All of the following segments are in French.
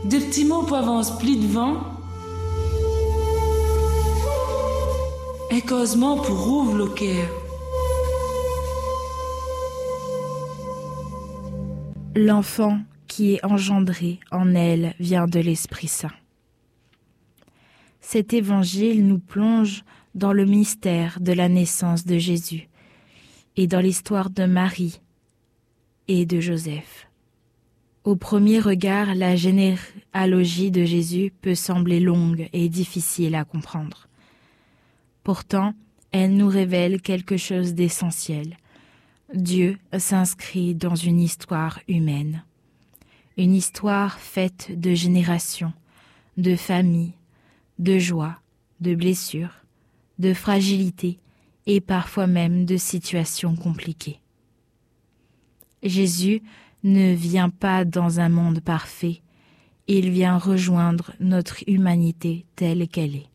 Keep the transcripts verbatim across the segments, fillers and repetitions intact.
Des petits mots pour avancer plus devant. Et causement pour ouvrir le cœur. L'enfant qui est engendré en elle vient de l'Esprit Saint. Cet évangile nous plonge dans le mystère de la naissance de Jésus et dans l'histoire de Marie et de Joseph. Au premier regard, la généalogie de Jésus peut sembler longue et difficile à comprendre. Pourtant, elle nous révèle quelque chose d'essentiel. Dieu s'inscrit dans une histoire humaine. Une histoire faite de générations, de familles, de joie, de blessures, de fragilité et parfois même de situations compliquées. Jésus ne vient pas dans un monde parfait, il vient rejoindre notre humanité telle qu'elle est.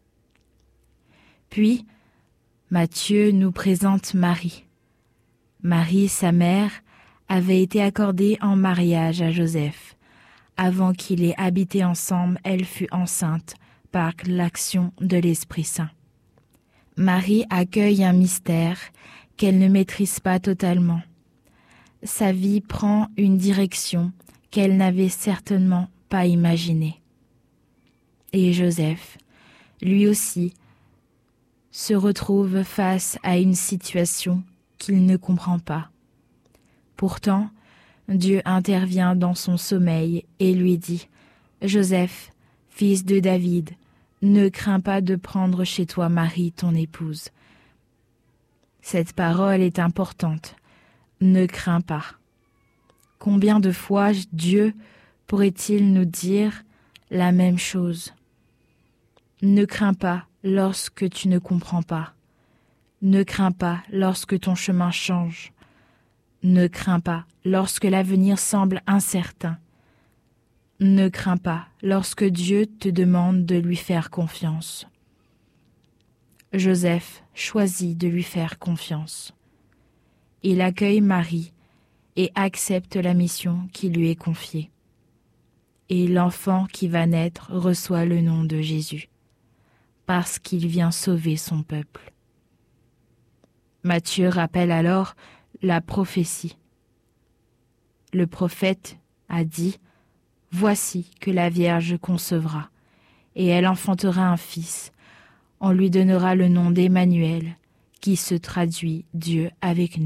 Puis, Matthieu nous présente Marie. Marie, sa mère, avait été accordée en mariage à Joseph. Avant qu'ils aient habité ensemble, elle fut enceinte par l'action de l'Esprit Saint. Marie accueille un mystère qu'elle ne maîtrise pas totalement. Sa vie prend une direction qu'elle n'avait certainement pas imaginée. Et Joseph, lui aussi, se retrouve face à une situation qu'il ne comprend pas. Pourtant, Dieu intervient dans son sommeil et lui dit « Joseph, fils de David, ne crains pas de prendre chez toi Marie, ton épouse. » Cette parole est importante. Ne crains pas. Combien de fois Dieu pourrait-il nous dire la même chose? Ne crains pas lorsque tu ne comprends pas. Ne crains pas lorsque ton chemin change. Ne crains pas lorsque l'avenir semble incertain. Ne crains pas lorsque Dieu te demande de lui faire confiance. Joseph choisit de lui faire confiance. Il accueille Marie et accepte la mission qui lui est confiée. Et l'enfant qui va naître reçoit le nom de Jésus, parce qu'il vient sauver son peuple. Matthieu rappelle alors la prophétie. Le prophète a dit « Voici que la Vierge concevra, et elle enfantera un fils. On lui donnera le nom d'Emmanuel, qui se traduit Dieu avec nous. »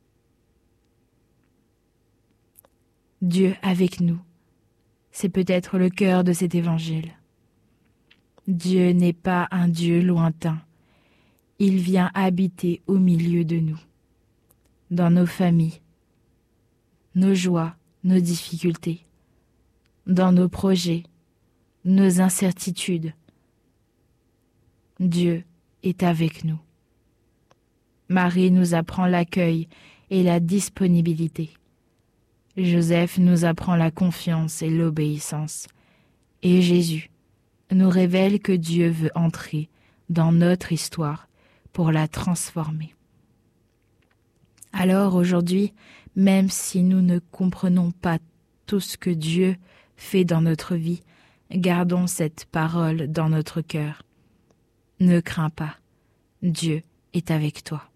Dieu avec nous, c'est peut-être le cœur de cet évangile. Dieu n'est pas un Dieu lointain. Il vient habiter au milieu de nous, dans nos familles, nos joies, nos difficultés, dans nos projets, nos incertitudes. Dieu est avec nous. Marie nous apprend l'accueil et la disponibilité. Joseph nous apprend la confiance et l'obéissance. Et Jésus nous révèle que Dieu veut entrer dans notre histoire pour la transformer. Alors aujourd'hui, même si nous ne comprenons pas tout ce que Dieu fait dans notre vie, gardons cette parole dans notre cœur. Ne crains pas, Dieu est avec toi.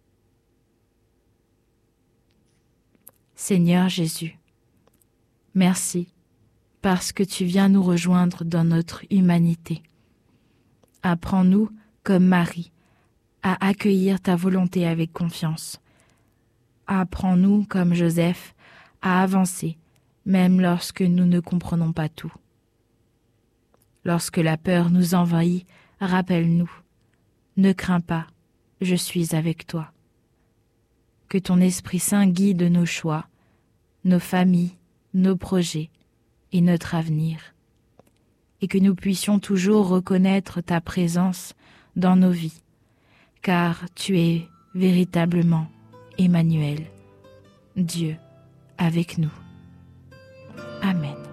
Seigneur Jésus, merci parce que tu viens nous rejoindre dans notre humanité. Apprends-nous, comme Marie, à accueillir ta volonté avec confiance. Apprends-nous, comme Joseph, à avancer, même lorsque nous ne comprenons pas tout. Lorsque la peur nous envahit, rappelle-nous, ne crains pas, je suis avec toi. Que ton Esprit Saint guide nos choix, nos familles, nos projets et notre avenir, et que nous puissions toujours reconnaître ta présence dans nos vies, car tu es véritablement Emmanuel, Dieu avec nous. Amen.